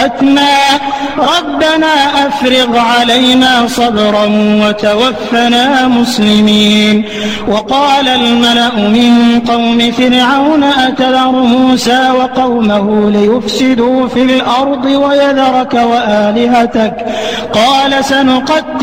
أقبتنا ربنا أفرغ علينا صبرا وتوفنا مسلمين. وقال الملأ من قوم فرعون أتذر موسى وقومه ليفسدوا في الأرض ويذرك وآلهتك قال سنقتل